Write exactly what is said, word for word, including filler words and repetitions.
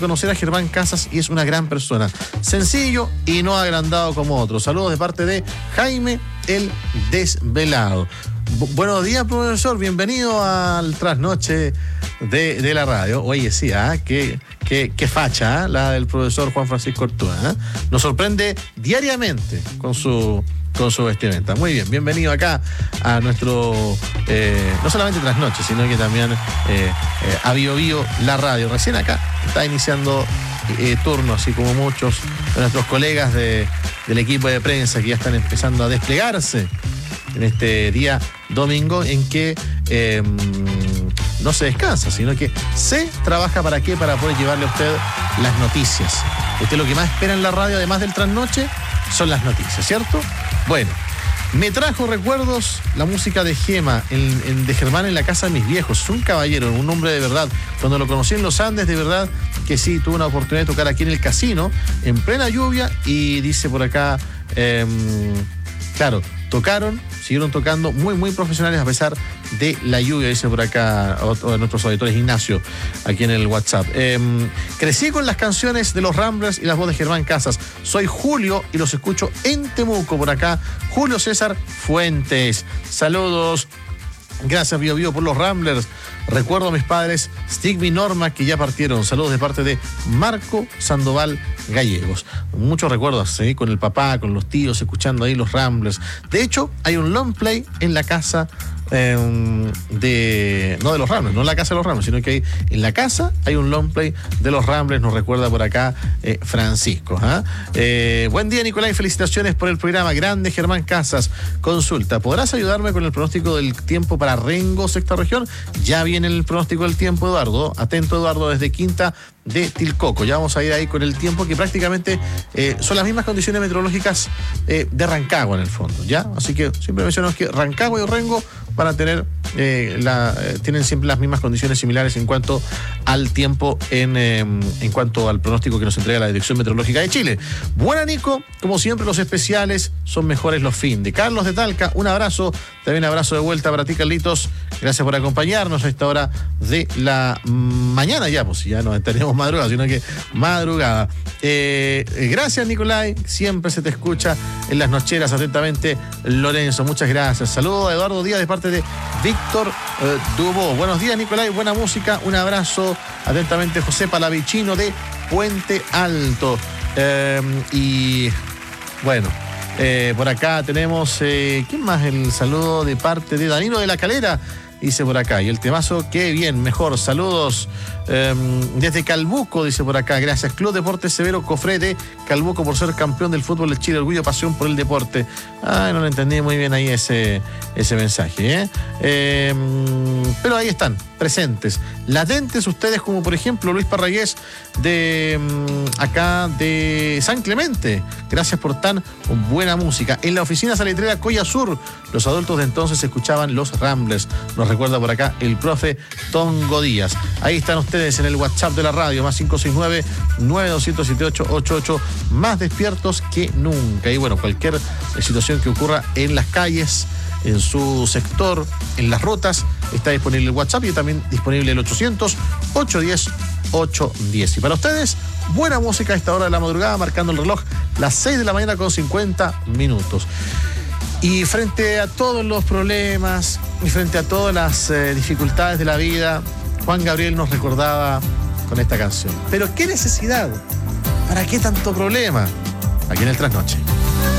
conocer a Germán Casas y es una gran persona. Sencillo y no agrandado como otros. Saludos de parte de Jaime el Desvelado. Bu- buenos días, profesor. Bienvenido al trasnoche de, de la radio. Oye, sí, ¿ah? Qué, qué, qué facha, ¿ah? La del profesor Juan Francisco Ortúa. ¿Ah? Nos sorprende diariamente con su... con su vestimenta. Muy bien, bienvenido acá a nuestro, eh, no solamente trasnoche, sino que también eh, eh, a Bio Bio, la radio. Recién acá está iniciando eh, turno, así como muchos de nuestros colegas de, del equipo de prensa que ya están empezando a desplegarse en este día domingo en que eh, no se descansa, sino que se trabaja para qué, para poder llevarle a usted las noticias. Usted lo que más espera en la radio, además del trasnoche, son las noticias, ¿cierto? Bueno, me trajo recuerdos la música de Gema, en, en, de Germán en la casa de mis viejos. Es un caballero, un hombre de verdad. Cuando lo conocí en los Andes, de verdad que sí, tuve una oportunidad de tocar aquí en el casino, en plena lluvia, y dice por acá, eh, claro, tocaron, siguieron tocando muy, muy profesionales a pesar de la lluvia, dice por acá otro de nuestros auditores, Ignacio, aquí en el WhatsApp. Eh, crecí con las canciones de los Ramblers y las voces de Germán Casas. Soy Julio y los escucho en Temuco, por acá. Julio César Fuentes. Saludos. Gracias, Bio Bio, por los Ramblers. Recuerdo a mis padres, Stigmy y Norma, que ya partieron. Saludos de parte de Marco Sandoval Gallegos. Muchos recuerdos, ¿sí? Con el papá, con los tíos, escuchando ahí los Ramblers. De hecho, hay un long play en la casa eh, de... No de los Ramblers, no en la casa de los Ramblers, sino que hay, en la casa hay un long play de los Ramblers, nos recuerda por acá eh, Francisco. ¿eh? Eh, buen día, Nicolás, felicitaciones por el programa. Grande Germán Casas. Consulta, ¿podrás ayudarme con el pronóstico del tiempo para Rengo, sexta región? Ya viene el pronóstico del tiempo, Eduardo. Atento, Eduardo, desde Quinta de Tilcoco. Ya vamos a ir ahí con el tiempo, que prácticamente eh, son las mismas condiciones meteorológicas eh, de Rancagua en el fondo, ¿ya? Así que siempre mencionamos que Rancagua y Rengo van a tener, eh, la, eh, tienen siempre las mismas condiciones similares en cuanto al tiempo, en, eh, en cuanto al pronóstico que nos entrega la Dirección Meteorológica de Chile. Buena, Nico, como siempre los especiales son mejores los fin de. Carlos de Talca, un abrazo, también abrazo de vuelta para ti, Carlitos. Gracias por acompañarnos a esta hora de la mañana ya, pues ya no tenemos madrugada, sino que madrugada. Eh, gracias, Nicolai, siempre se te escucha en las nocheras. Atentamente, Lorenzo, muchas gracias. Saludos a Eduardo Díaz de parte de Víctor eh, Dubó. Buenos días, Nicolai, buena música, un abrazo. Atentamente, José Palavicino de Puente Alto. Eh, y bueno, eh, por acá tenemos, eh, ¿quién más? El saludo de parte de Danilo de la Calera. Dice por acá, y el temazo, qué bien, mejor. Saludos eh, desde Calbuco, dice por acá. Gracias, Club Deportes Severo Cofré de Calbuco, por ser campeón del fútbol de Chile. Orgullo, pasión por el deporte. Ah, no lo entendí muy bien ahí ese, ese mensaje, ¿eh? Eh, pero ahí están, presentes, latentes ustedes, como por ejemplo Luis Parragués de acá de San Clemente. Gracias por tan buena música. En la oficina salitrera Coya Sur, los adultos de entonces escuchaban los Ramblers. Nos recuerda por acá el profe Tongo Díaz. Ahí están ustedes en el WhatsApp de la radio, más cinco seis nueve, nueve dos siete ocho ocho ocho, más despiertos que nunca. Y bueno, cualquier situación que ocurra en las calles, en su sector, en las rutas, está disponible el WhatsApp y también disponible el ochocientos, ochocientos diez, ochocientos diez. Y para ustedes, buena música a esta hora de la madrugada, marcando el reloj las seis de la mañana con cincuenta minutos. Y frente a todos los problemas y frente a todas las eh, dificultades de la vida, Juan Gabriel nos recordaba con esta canción. Pero qué necesidad, ¿para qué tanto problema? Aquí en el Trasnoche.